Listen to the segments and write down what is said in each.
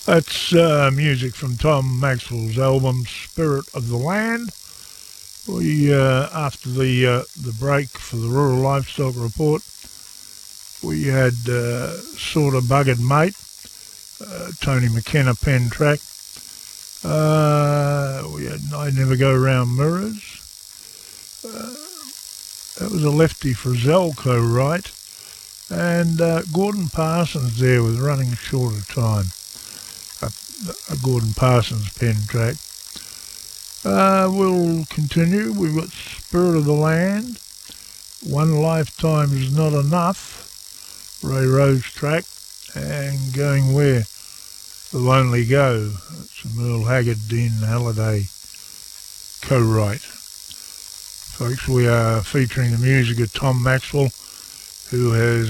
That's music from Tom Maxwell's album Spirit of the Land. We after the break for the Rural Livestock Report, we had Sorta Buggered Mate, Tony McKenna pen track. We had I Never Go Round Mirrors. That was a Lefty Frizzell co-write. And Gordon Parsons there with Running Short of Time. A Gordon Parsons pen track. We'll continue. We've got Spirit of the Land. One Lifetime is Not Enough. Ray Rose track. And Going Where the Lonely Go. That's a Merle Haggard, Dean Halliday co-write. Folks, we are featuring the music of Tom Maxwell, who has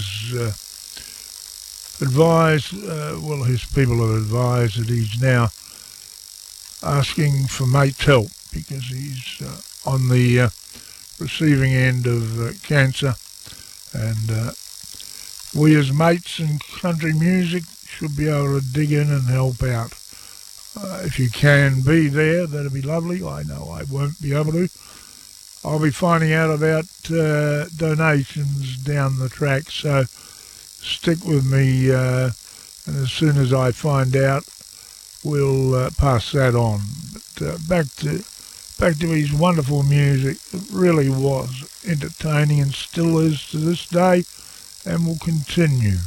advised, his people have advised that he's now asking for mate's help because he's on the receiving end of cancer, and we as mates in country music should be able to dig in and help out. If you can be there, that'd be lovely. I know I won't be able to. I'll be finding out about donations down the track, so stick with me, and as soon as I find out, we'll pass that on. But back to his wonderful music. It really was entertaining and still is to this day, and will continue.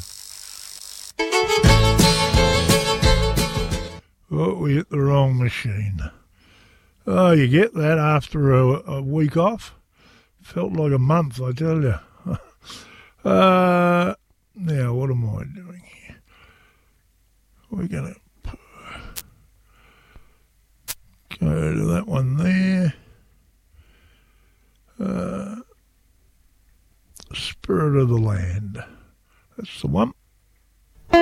Oh, we hit the wrong machine. Oh, you get that after a week off? Felt like a month, I tell you. Now, what am I doing here? We're going to go to that one there. Spirit of the Land. That's the one.